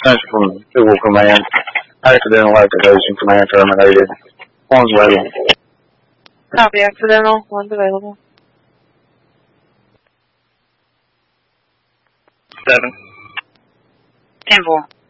Thanks from Civil Command. Accidental activation command terminated. One's available. Copy, accidental. One's available. 7. 10-4.